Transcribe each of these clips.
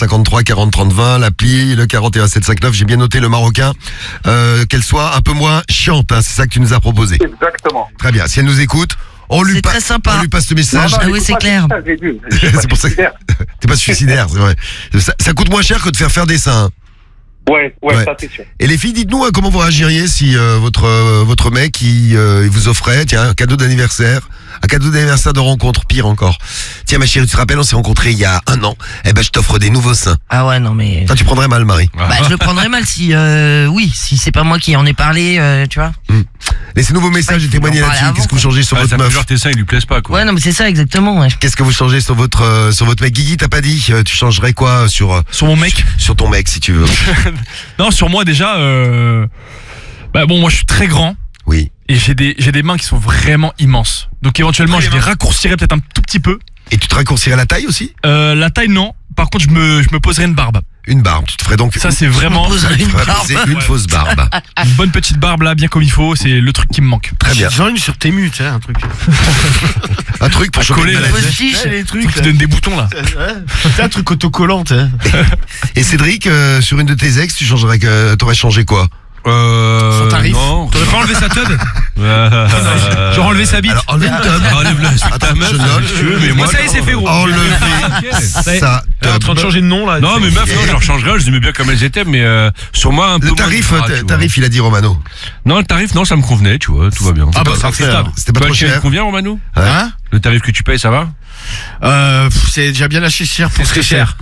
53 40 30 20, l'appli, le 41 759. J'ai bien noté le marocain. Qu'elle soit un peu moins chiante, hein, c'est ça que tu nous as proposé. Exactement. Très bien. Si elle nous écoute, on lui très sympa. On lui passe le message. Ah oui, c'est clair. C'est pour ça que t'es pas suicidaire, c'est vrai. Ça coûte moins cher que de faire des seins. Ouais, ça c'est sûr. Et les filles, dites-nous comment vous réagiriez si votre mec il vous offrait un cadeau d'anniversaire, un cadeau d'anniversaire de rencontre, pire encore. Tiens ma chérie, tu te rappelles, on s'est rencontrés il y a 1 an. Eh ben je t'offre des nouveaux seins. Ah ouais, non mais. Toi tu prendrais mal, Marie. Bah je le prendrais mal si si c'est pas moi qui en ai parlé, tu vois. Laissez nouveaux messages et témoignez là-dessus. Qu'est-ce que vous changez sur votre meuf? Tes seins, ils lui plaisent pas, quoi. Ouais, non mais c'est ça exactement. Ouais. Qu'est-ce que vous changez sur votre mec? Guigui, t'as pas dit, tu changerais quoi sur mon mec? Sur ton mec, si tu veux. Non, sur moi déjà. Moi je suis très grand. Oui. Et j'ai des mains qui sont vraiment immenses. Donc éventuellement je les raccourcirais peut-être un tout petit peu. Et tu te raccourcirais la taille aussi? La taille non. Par contre je me poserais une barbe. Une barbe, tu te ferais donc. Ça c'est vraiment une fausse barbe. Une bonne petite barbe là, bien comme il faut, c'est le truc qui me manque. Très bien. J'en ai une sur Temu, tu sais, un truc. Un truc pour coller les trucs qui donne des boutons là. C'est un truc autocollant, tu sais. Et Cédric, sur une de tes ex, t'aurais changé quoi? Son tarif. Non. T'aurais pas enlevé sa teub? J'aurais enlevé sa bite. Alors enlevez une teub. Attends, je note. Mais moi ça y est, c'est fait gros. Enlevez ça. T'es en train de changer de nom là. Non mais meuf, non, je leur changerais, je les aimais bien comme elles étaient, mais sur moi un peu. Le tarif, il a dit Romano. Non, le tarif, non, ça me convenait, tu vois, tout va bien. Ah bah c'est acceptable. C'était pas trop cher. Ça te convient, Romano? Hein? Le tarif que tu payes, ça va? C'est déjà bien lâché cher pour très cher.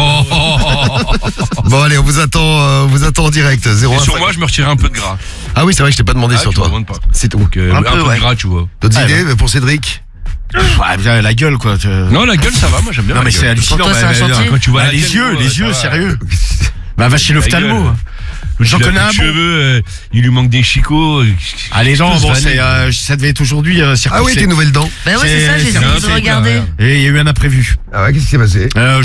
Bon allez, on vous attend en direct. 01. Et sur moi, je me retirais un peu de gras. Ah oui, c'est vrai que je t'ai pas demandé sur toi. C'est tout. Un peu de gras, tu vois. D'autres idées pour Cédric? Ouais, la gueule quoi. Non, la gueule ça va, moi j'aime bien. Non mais c'est hallucinant. Pour toi, c'est un chantier. Quand tu vois les yeux, sérieux. Bah va chez l'ophtalmo. J'en connais un bon. Cheveux, il lui manque des chicots. Ah les gens, bon ça devait être aujourd'hui. Ah oui, tes nouvelles dents. Bah ouais, c'est ça, j'ai essayé de regarder. Et il y a eu un imprévu. Ah ouais, qu'est-ce qui s'est passé?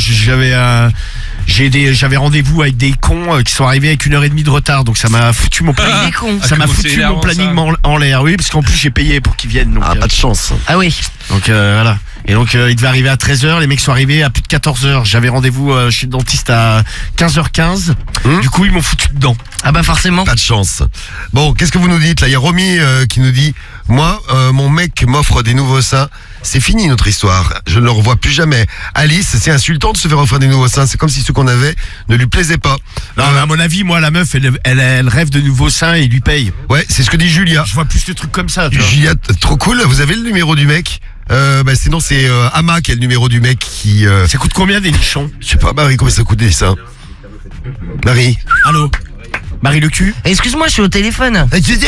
J'avais rendez-vous avec des cons qui sont arrivés avec 1h30 de retard, donc ça m'a foutu mon planning. Ça m'a foutu mon planning en l'air, oui, parce qu'en plus j'ai payé pour qu'ils viennent. Donc, pas de chance. Ah oui. Donc voilà. Et donc il devait arriver à 13h, les mecs sont arrivés à plus de 14h. J'avais rendez-vous chez le dentiste à 15h15. Du coup ils m'ont foutu dedans. Ah bah forcément. Pas de chance. Bon, qu'est-ce que vous nous dites là? Il y a Romy qui nous dit: moi, mon mec m'offre des nouveaux seins. C'est fini notre histoire. Je ne le revois plus jamais. Alice, c'est insultant de se faire offrir des nouveaux seins. C'est comme si ceux qu'on avait ne lui plaisaient pas. Non, mais à mon avis, moi, la meuf, elle rêve de nouveaux seins et il lui paye. Ouais, c'est ce que dit Julia. Je vois plus de trucs comme ça. Tu vois. Julia, trop cool. Vous avez le numéro du mec? Sinon c'est Ama qui a le numéro du mec qui. Ça coûte combien des nichons? Je sais pas, Marie, combien ça coûte des seins? Marie. Allô? Marie le cul? Excuse-moi, je suis au téléphone. Qu'est-ce que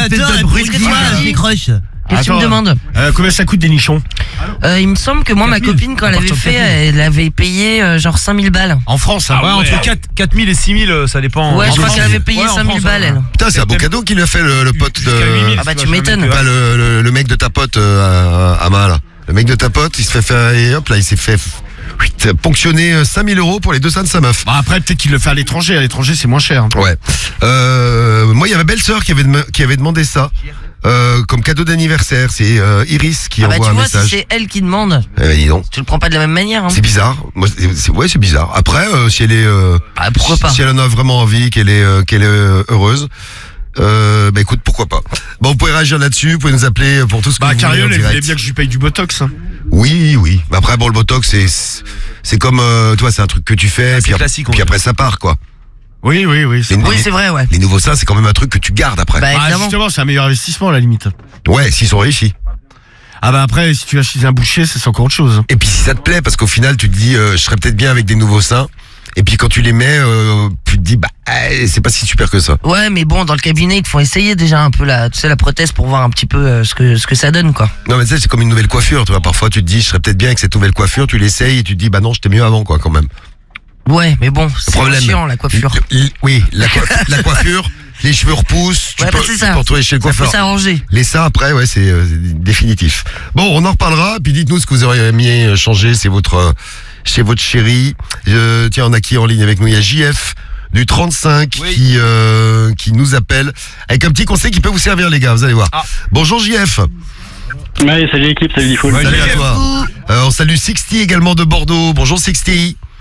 tu me demandes? Combien ça coûte des nichons? Il me semble que moi, ma copine, quand elle avait fait, elle avait payé genre 5000 balles. En France, hein? Entre 4000 et 6000, ça dépend. Ouais, je crois qu'elle avait payé 5000 balles, elle. Putain, c'est un beau cadeau qu'il a fait le pote de. Ah bah tu m'étonnes. Pas le mec de ta pote, Ama, là. Le mec de ta pote, il se fait faire, et hop là, il s'est fait ponctionner 5000 € pour les 2 seins de sa meuf. Bah après, peut-être qu'il le fait à l'étranger. À l'étranger, c'est moins cher. Ouais. Moi, il y avait belle-sœur qui avait demandé ça. Comme cadeau d'anniversaire, c'est Iris qui envoie un message. Tu vois, si c'est elle qui demande, dis donc. tu le prends pas de la même manière. Hein. C'est bizarre. Moi, c'est bizarre. Après, si elle est, pourquoi pas. Si elle en a vraiment envie, qu'elle est heureuse. Écoute, pourquoi pas. Bon, vous pouvez réagir là-dessus, vous pouvez nous appeler pour tout ce que vous voulez. Cariole, elle voulait bien que je lui paye du botox. Hein. Oui. Mais après, bon, le botox, c'est comme, toi, c'est un truc que tu fais, puis après ça part, quoi. Oui. C'est vrai, ouais. Les nouveaux seins, c'est quand même un truc que tu gardes après. Justement, c'est un meilleur investissement à la limite. Ouais, s'ils sont réussis. Ah bah après, si tu vas chez un boucher, c'est encore autre chose. Et puis si ça te plaît, parce qu'au final, tu te dis, je serais peut-être bien avec des nouveaux seins. Et puis quand tu les mets, tu te dis, c'est pas si super que ça. Ouais, mais bon, dans le cabinet, ils te font essayer déjà un peu la prothèse pour voir un petit peu ce que ça donne, quoi. Non, mais tu sais, c'est comme une nouvelle coiffure, tu vois. Parfois, tu te dis, je serais peut-être bien avec cette nouvelle coiffure, tu l'essayes et tu te dis, non, j'étais mieux avant, quoi, quand même. Ouais, mais bon, c'est chiant, la coiffure. Oui, la coiffure, les cheveux repoussent, tu peux retrouver chez le coiffeur. Ça peut s'arranger. Les seins, après, ouais, c'est définitif. Bon, on en reparlera, puis dites-nous ce que vous auriez aimé changer, chez votre chérie. Tiens, on a qui en ligne avec nous? Il y a JF du 35 qui nous appelle avec un petit conseil qui peut vous servir, les gars, vous allez voir. Bonjour JF. Ouais, salut l'équipe, salut Diffoul. Salut à toi. On salue Sixty également de Bordeaux. Bonjour Sixty.